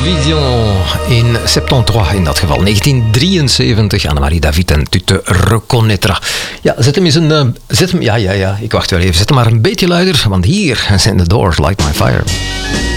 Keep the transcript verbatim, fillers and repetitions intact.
Vision in septembre in dat geval. negentien drieënzeventig, Annemarie David en Tu te reconnaîtras. Ja, zet hem eens een... Uh, zet hem, ja, ja, ja, ik wacht wel even. Zet hem maar een beetje luider, want hier zijn de Doors, Light My Fire.